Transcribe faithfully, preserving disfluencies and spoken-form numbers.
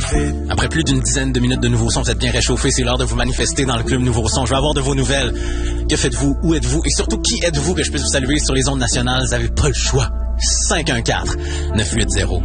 Après plus d'une dizaine de minutes de Nouveau Son, vous êtes bien réchauffé. C'est l'heure de vous manifester dans le club Nouveau Son. Je vais avoir de vos nouvelles. Que faites-vous? Où êtes-vous? Et surtout, qui êtes-vous que je puisse vous saluer sur les ondes nationales? Vous n'avez pas le choix. cinq un quatre neuf huit zéro